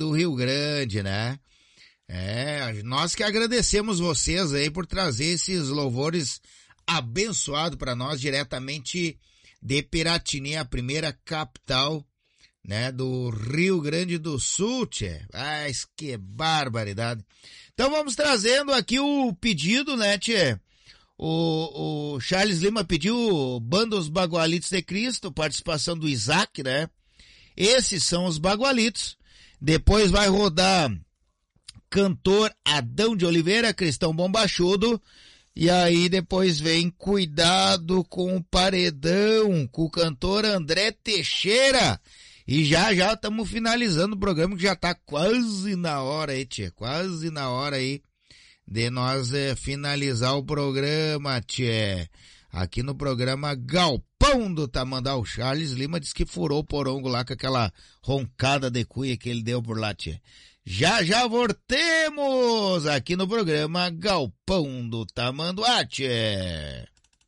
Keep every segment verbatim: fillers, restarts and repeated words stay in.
do Rio Grande, né? É, nós que agradecemos vocês aí por trazer esses louvores abençoados para nós diretamente de Piratini, a primeira capital, né, do Rio Grande do Sul, tchê. Mas que barbaridade. Então vamos trazendo aqui o pedido, né, tchê? O, o Charles Lima pediu Banda Os Bagualitos de Cristo, participação do Isaac, né? Esses são os Bagualitos. Depois vai rodar Cantor Adão de Oliveira, Cristão Bombachudo. E aí depois vem Cuidado com o Paredão, com o cantor André Teixeira. E já já estamos finalizando o programa, que já tá quase na hora aí, tia. Quase na hora aí de nós é, finalizar o programa, tia. Aqui no programa Galpão do Tamanduá. O Charles Lima disse que furou o porongo lá com aquela roncada de cuia que ele deu por lá, tia. Já já voltemos aqui no programa Galpão do Tamanduá, tchê.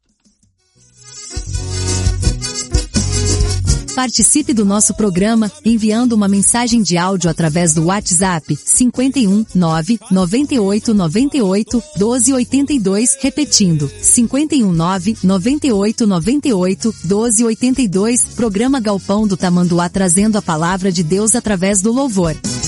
Participe do nosso programa enviando uma mensagem de áudio através do WhatsApp cinco um nove nove oito nove oito doze oitenta e dois, repetindo cinco um nove nove oito nove oito doze oitenta e dois, programa Galpão do Tamanduá, trazendo a palavra de Deus através do louvor.